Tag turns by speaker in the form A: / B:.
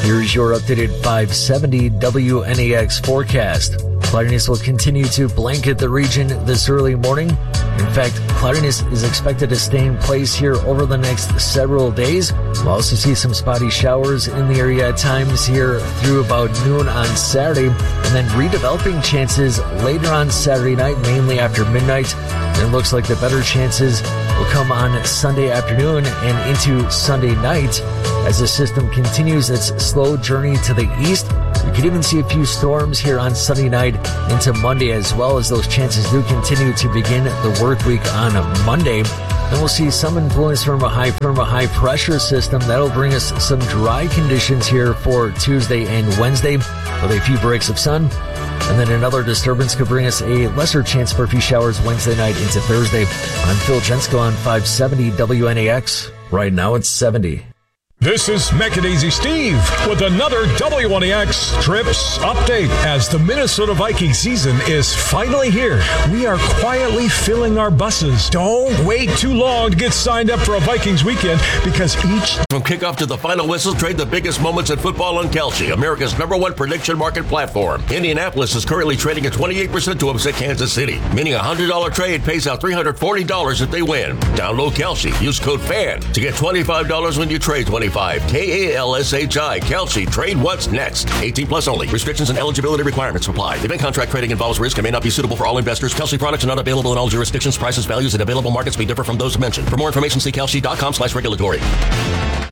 A: Here's your updated 570 WNAX forecast. Cloudiness will continue to blanket the region this early morning. In fact, cloudiness is expected to stay in place here over the next several days. We'll also see some spotty showers in the area at times here through about noon on Saturday, and then redeveloping chances later on Saturday night, mainly after midnight. And it looks like the better chances will come on Sunday afternoon and into Sunday night as the system continues its slow journey to the east. We could even see a few storms here on Sunday night into Monday, as well as those chances do continue to begin the work week on Monday. Then we'll see some influence from a high pressure system that'll bring us some dry conditions here for Tuesday and Wednesday with a few breaks of sun. And then another disturbance could bring us a lesser chance for a few showers Wednesday night into Thursday. I'm Phil Jensko on 570 WNAX. Right now it's 70.
B: This is Macadaisy Steve with another WNAX Trips update. As the Minnesota Viking season is finally here, we are quietly filling our buses. Don't wait too long to get signed up for a Vikings weekend, because
C: From kickoff to the final whistle, trade the biggest moments in football on Kalshi, America's #1 prediction market platform. Indianapolis is currently trading at 28% to upset Kansas City, meaning a $100 trade pays out $340 if they win. Download Kalshi. Use code FAN to get $25 when you trade 25. KALSHI. Kalshi. Trade what's next. 18 plus only. Restrictions and eligibility requirements apply. Event contract trading involves risk and may not be suitable for all investors. Kalshi products are not available in all jurisdictions. Prices, values, and available markets may differ from those mentioned. For more information, see kalshi.com/regulatory.